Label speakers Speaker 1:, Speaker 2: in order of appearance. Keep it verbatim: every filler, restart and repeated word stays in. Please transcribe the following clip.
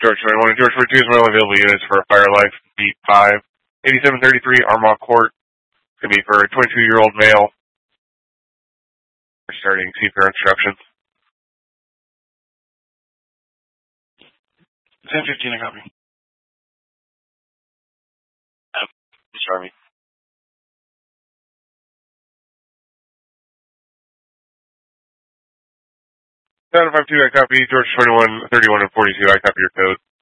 Speaker 1: George twenty-one and George forty-two is my only available units for Fire Life Beat five. eighty-seven thirty-three Armagh Court. It's going to be for a twenty-two-year-old male. We're starting C P R instructions.
Speaker 2: ten fifteen, I copy. Um, Mister Army.
Speaker 1: seven five two, I copy. George twenty-one, thirty-one, and forty-two, I copy your code.